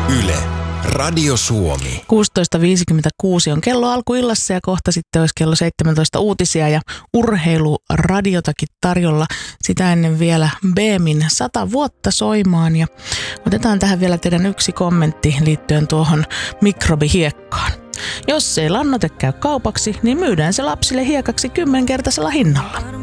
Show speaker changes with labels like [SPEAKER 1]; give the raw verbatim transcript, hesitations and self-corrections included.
[SPEAKER 1] Yle, Radio Suomi.
[SPEAKER 2] kuusitoista viisikymmentäkuusi on kello alkuillassa ja kohta sitten olisi kello seitsemäntoista uutisia ja urheiluradiotakin tarjolla. Sitä ennen vielä Beemin sata vuotta soimaan ja otetaan tähän vielä teidän yksi kommentti liittyen tuohon mikrobihiekkaan. Jos ei lannoite käy kaupaksi, niin myydään se lapsille hiekaksi kymmenkertaisella hinnalla.